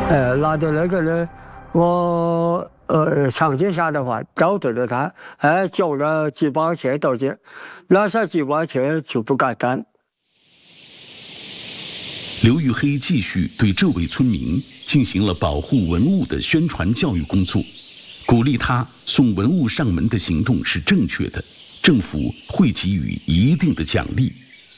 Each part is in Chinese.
拿到那个呢，我长期下的话找对了他，交了几把钱到这，拿上几把钱就不敢干。 刘玉黑继续对这位村民进行了保护文物的宣传教育工作，鼓励他送文物上门的行动是正确的，政府会给予一定的奖励。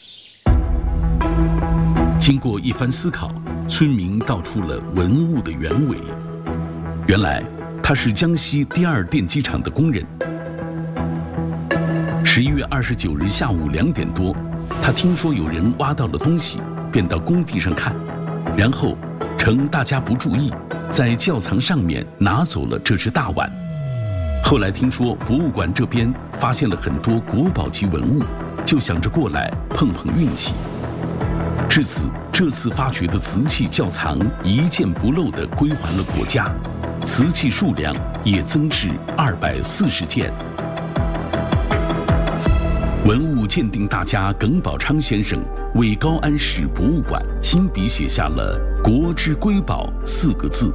经过一番思考，村民道出了文物的原委。原来他是江西第二电机厂的工人。11月29日下午2点多，他听说有人挖到了东西，便到工地上看，然后趁大家不注意，在窖藏上面拿走了这只大碗。后来听说博物馆这边发现了很多国宝级文物，就想着过来碰碰运气。至此，这次发掘的瓷器窖藏一件不漏地归还了国家，瓷器数量也增至240件。文物鉴定大家耿宝昌先生为高安市博物馆亲笔写下了“国之瑰宝”4个字。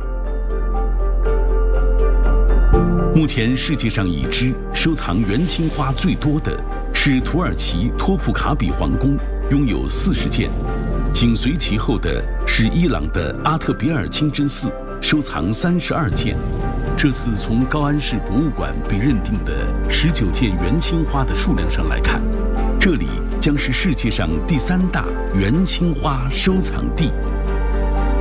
目前世界上已知收藏元青花最多的是土耳其托普卡比皇宫，拥有40件，紧随其后的是伊朗的阿特比尔清真寺，收藏32件。这次从高安市博物馆被认定的19件元青花的数量上来看，这里将是世界上第3大元青花收藏地。